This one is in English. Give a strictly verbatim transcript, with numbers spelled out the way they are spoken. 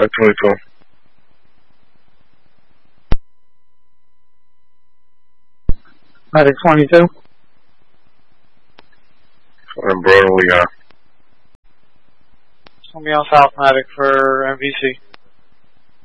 Matic twenty-two. Matic twenty-two. And Bruno Leon. Somebody else South Matic for M V C.